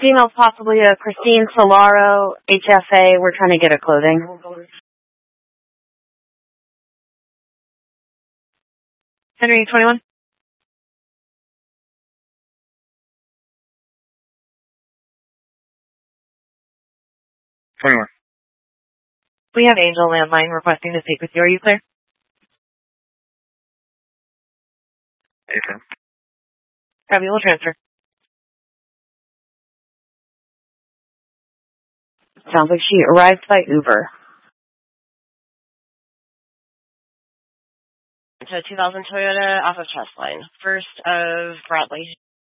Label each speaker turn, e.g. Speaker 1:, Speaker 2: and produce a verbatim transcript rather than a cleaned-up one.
Speaker 1: Female, possibly a Christine Solaro, H F A. We're trying to get her clothing. Henry, twenty-one.
Speaker 2: twenty-one.
Speaker 3: We have Angel Landline requesting to speak with you. Are you clear?
Speaker 2: Okay.
Speaker 3: Abby will transfer.
Speaker 1: Sounds like she arrived by Uber.
Speaker 4: To two thousand Toyota off of Chest Line. First of Bradley.